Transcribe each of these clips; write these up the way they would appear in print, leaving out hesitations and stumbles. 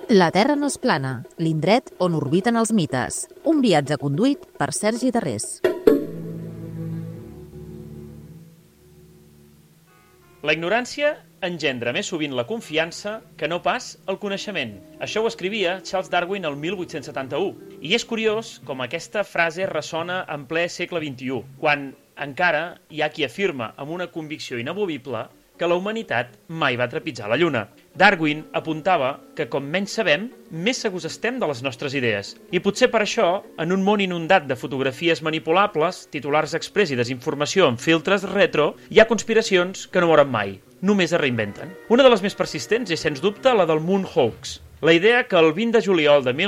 La Terra no és plana, l'indret on orbiten els mites. Un viatge conduït per Sergi Darrés. La ignorància engendra més sovint la confiança que no pas el coneixement. Això ho escrivia Charles Darwin el 1871. I és curiós com aquesta frase ressona en ple segle XXI, quan encara hi ha qui afirma amb una convicció inamovible que la humanitat mai va trepitjar la Lluna. Darwin apuntava que com menys sabem, més segurs estem de les nostres idees. I potser per això, en un món inundat de fotografies manipulables, titulars express i desinformació amb filtres retro, hi ha conspiracions que no moren mai. Només es reinventen. Una de les més persistents és, sens dubte, la del Moon Hoax. La idea que el 20 de juliol de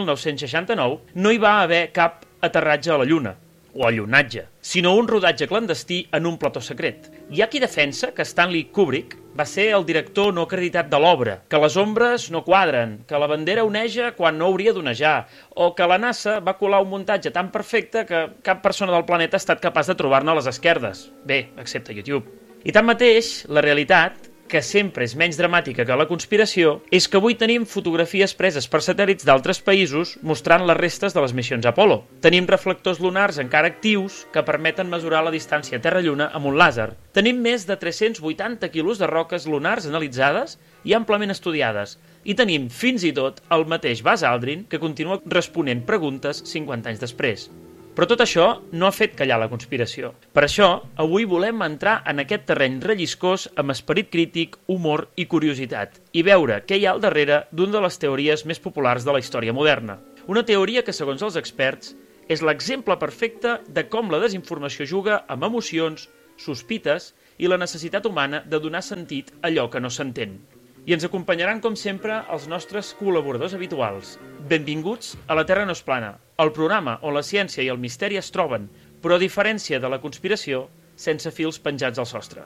1969 no hi va haver cap aterratge a la Lluna, o allunatge, sinó un rodatge clandestí en un plató secret. Hi ha qui defensa que Stanley Kubrick va ser el director no acreditat de l'obra, que les ombres no quadren, que la bandera oneja quan no hauria d'onejar, o que la NASA va colar un muntatge tan perfecte que cap persona del planeta ha estat capaç de trobar-ne a les esquerdes. Bé, excepte YouTube. I tanmateix, la realitat, que sempre és menys dramàtica que la conspiració, és que avui tenim fotografies preses per satèl·lits d'altres països mostrant les restes de les missions Apollo. Tenim reflectors lunars encara actius que permeten mesurar la distància Terra-Lluna amb un làser. Tenim més de 380 quilos de roques lunars analitzades i amplament estudiades. I tenim, fins i tot, el mateix Buzz Aldrin, que continua responent preguntes 50 anys després. Però tot això no ha fet callar la conspiració. Per això, avui volem entrar en aquest terreny relliscós amb esperit crític, humor i curiositat i veure què hi ha al darrere d'una de les teories més populars de la història moderna. Una teoria que, segons els experts, és l'exemple perfecte de com la desinformació juga amb emocions, sospites i la necessitat humana de donar sentit a allò que no s'entén. I ens acompanyaran, com sempre, els nostres col·laboradors habituals. Benvinguts a La Terra no és plana, el programa on la ciència i el misteri es troben, però a diferència de la conspiració, sense fils penjats al sostre.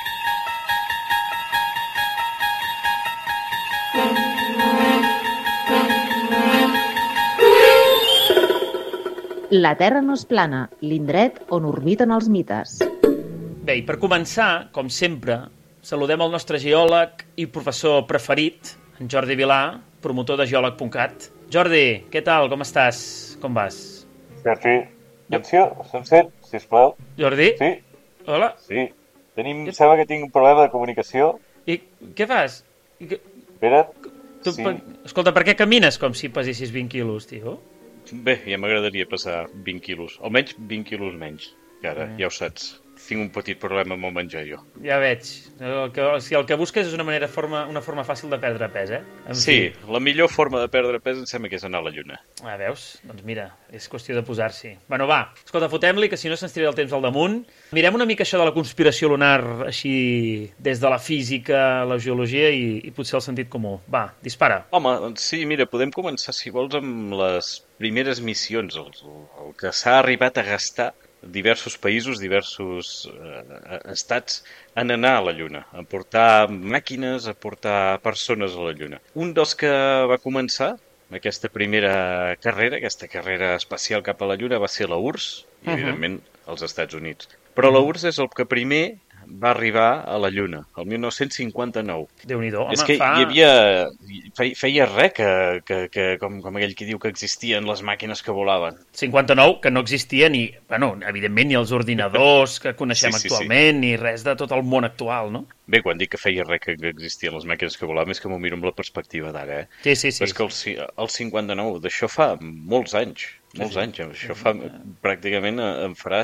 La Terra no és plana, l'indret on orbiten els mites. Bé, i per començar, com sempre, saludem el nostre geòleg i professor preferit, en Jordi Vilà, promotor de geòleg.cat. Jordi, què tal? Com estàs? Com vas? Sergi, atenció, se'm sisplau. Jordi? Sí? Hola? Sí. Sembla que tinc un problema de comunicació. I què fas? Espera't. Tu, Sí. Escolta, per què camines com si pesessis 20 quilos, tio? Bé, ja m'agradaria passar 20 quilos, almenys 20 quilos menys, que ara, ja ho saps. Tinc un petit problema amb el menjar, jo. Ja veig. El que busques és una forma fàcil de perdre pes, eh? Sí, la millor forma de perdre pes em sembla que és anar a la Lluna. Ah, veus? Doncs mira, és qüestió de posar-s'hi. Bueno, va, escolta, fotem-li, que si no se'ns tira el temps al damunt. Mirem una mica això de la conspiració lunar així des de la física, la geologia i potser el sentit comú. Va, dispara. Home, doncs sí, mira, podem començar, si vols, amb les primeres missions, el que s'ha arribat a gastar diversos països, diversos estats en anar a la Lluna, a portar màquines, a portar persones a la Lluna. Un dels que va començar aquesta primera carrera, aquesta carrera espacial cap a la Lluna, va ser la URSS, i evidentment als Estats Units. Però la URSS és el que primer va arribar a la Lluna, el 1959. Déu-n'hi-do, home, És que hi havia... Feia res que com aquell que diu que existien les màquines que volaven. 59, que no existia ni, bueno, evidentment, ni els ordinadors que coneixem actualment, ni res de tot el món actual, no? Bé, quan dic que feia res que existien les màquines que volaven és que m'ho miro amb la perspectiva d'ara, eh? Sí. Però és que el 59, d'això fa molts anys. Això fa pràcticament em farà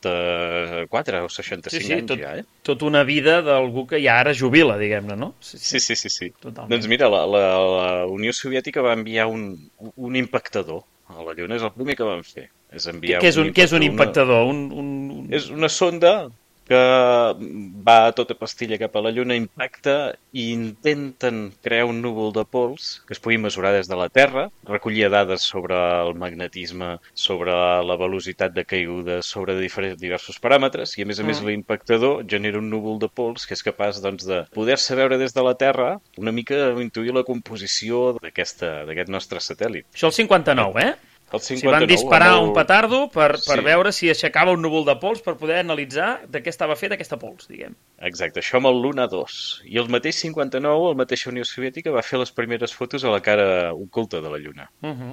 64 o 65 anys ja, eh? Tot una vida d'algú que ja ara jubila, diguem-ne, no? Sí. Totalment. Doncs mira, la Unió Soviètica va enviar un impactador a la Lluna, és el primer que van fer. Què és un impactador? És una sonda que va a tota pastilla cap a la Lluna, impacta i intenten crear un núvol de pols que es pugui mesurar des de la Terra, recollir dades sobre el magnetisme, sobre la velocitat de caiguda, sobre diversos paràmetres, i a més l'impactador genera un núvol de pols que és capaç doncs, de poder-se veure des de la Terra una mica intuir la composició d'aquest nostre satèl·lit. Això el 59, eh? El Si 59, van disparar amb el- un petardo per Sí. veure si aixecava un núvol de pols per poder analitzar de què estava fet aquesta pols, diguem. Exacte, això amb el Luna 2. I el mateix 59, la mateixa Unió Soviètica va fer les primeres fotos a la cara oculta de la Lluna.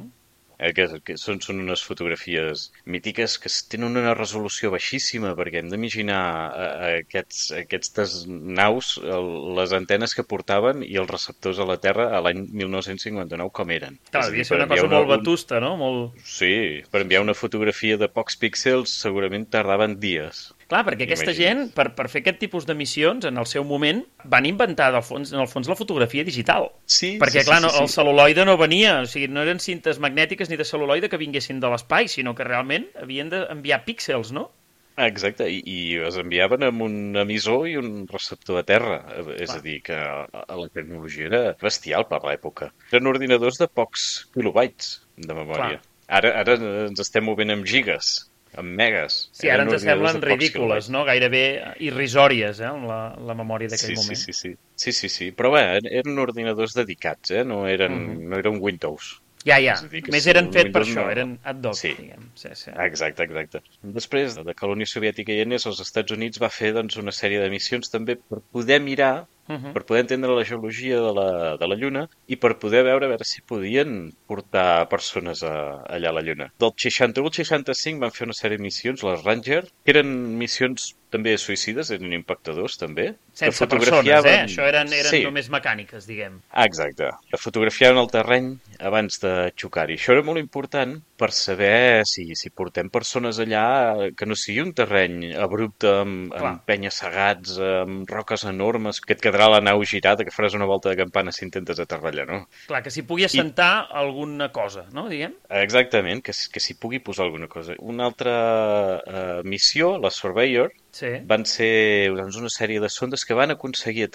Que són unes fotografies mítiques que tenen una resolució baixíssima, perquè hem d'imaginar aquestes naus, les antenes que portaven i els receptors a la Terra a l'any 1959 com eren. Clar, És a dir, devia ser per una cosa enviar molt vetusta, no? Molt... Sí, per enviar una fotografia de pocs píxels segurament tardaven dies. Clar, perquè aquesta Imagina't. gent, per fer aquest tipus de missions, en el seu moment, van inventar, en el fons, la fotografia digital. Sí, Perquè, sí, clar, sí, sí, el cel·luloide no venia, o sigui, no eren cintes magnètiques ni de cel·luloide que vinguessin de l'espai, sinó que realment havien d'enviar píxels, no? Exacte, i es enviaven amb un emissor i un receptor a terra. És a dir, que la tecnologia era bestial per l'època. Eren ordinadors de pocs kilobytes de memòria. Ara ens estem movent amb gigas, amb megas. Sí, ara Eren ens ordinadors semblen de pocs ridícules, kilobytes. no? Gairebé irrisòries, amb la memòria d'aquell moment. Sí. Però bé, eren ordinadors dedicats, no eren Windows. Ja. És a dir, que Més si eren el fet per Windows això, no- eren ad hoc, Sí. diguem. Sí. Exacte. Després de que la Unió Soviètica hi anés, els Estats Units va fer doncs, una sèrie de missions també per poder mirar, per poder entendre la geologia de la Lluna i per poder veure a veure si podien portar persones allà a la Lluna. Del 61 al 65 van fer una sèrie de missions, les Ranger, que eren missions també suïcides, eren impactadors també. Sense que persones, fotografiaven- Això eren Sí. només mecàniques, diguem. Exacte. Que fotografiaven el terreny abans de xocar-hi. Això era molt important per saber si portem persones allà que no sigui un terreny abrupte amb penya-segats, amb roques enormes, que et quedarà la nau girada, que faràs una volta de campana si intentes aterrar allà, no? Clar, que s'hi pugui assentar alguna cosa, no, diguem? Exactament, que s'hi pugui posar alguna cosa. Una altra missió, la Surveyor, Sí. van ser una sèrie de sondes que van aconseguir